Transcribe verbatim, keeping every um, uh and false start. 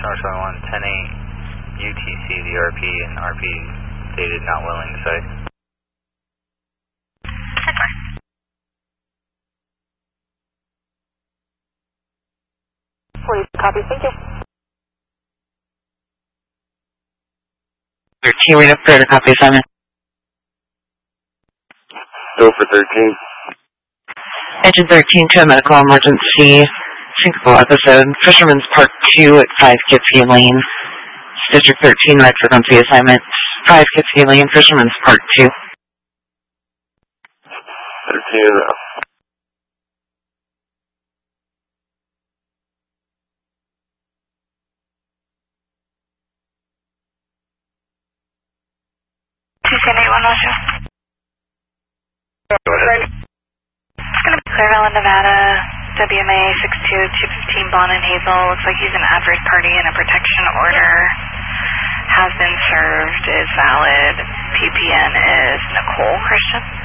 North twenty-one, ten eight, U T C, the R P, and R P stated not willing to site. Please copy, thank you. thirteen, we have further copy assignment. Go for thirteen. Engine thirteen to a medical emergency, syncopal episode, Fisherman's Park two at five Kitsky Lane. District thirteen, right frequency assignment, five Kitsky Lane, Fisherman's Park two. thirteen. two seven eight one, Roger. Go ahead. It's going to be Clareville, Nevada, W M A six two two fifteen, Bond and Hazel. Looks like he's an adverse party and a protection order has been served, is valid. P P N is Nicole Christian.